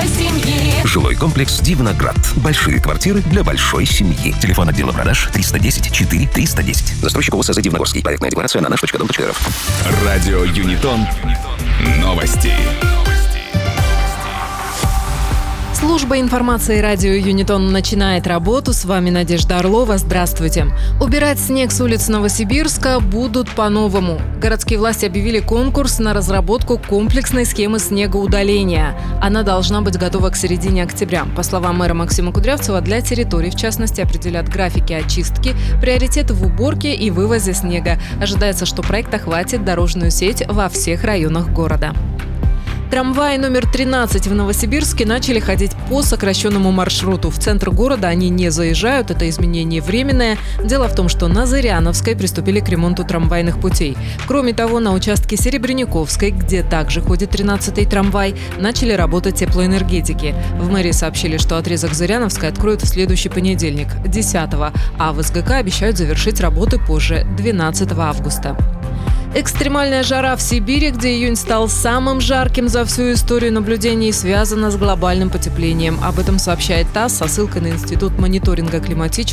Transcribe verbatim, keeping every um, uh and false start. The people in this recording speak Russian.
большой семьи. Жилой комплекс «Дивноград». Большие квартиры для большой семьи. Телефон отдела продаж триста десять четыре триста десять. Застройщик ОСЗ «Дивногорский». Проектная декларация на наш точка дом точка эр эф. Радио Юнитон. Новости. Служба информации радио Юнитон начинает работу. С вами Надежда Орлова. Здравствуйте. Убирать снег с улиц Новосибирска будут по-новому. Городские власти объявили конкурс на разработку комплексной схемы снегоудаления. Она должна быть готова к середине октября. По словам мэра Максима Кудрявцева, для территорий, в частности, определят графики очистки, приоритеты в уборке и вывозе снега. Ожидается, что проект охватит дорожную сеть во всех районах города. Трамваи номер тринадцать в Новосибирске начали ходить по сокращенному маршруту. В центр города они не заезжают, это изменение временное. Дело в том, что на Зыряновской приступили к ремонту трамвайных путей. Кроме того, на участке Серебряниковской, где также ходит тринадцатый трамвай, начали работать теплоэнергетики. В мэрии сообщили, что отрезок Зыряновской откроют в следующий понедельник, десятого, а в СГК обещают завершить работы позже, двенадцатого августа. Экстремальная жара в Сибири, где июнь стал самым жарким за всю историю наблюдений, связана с глобальным потеплением. Об этом сообщает ТАСС со ссылкой на Институт мониторинга климатических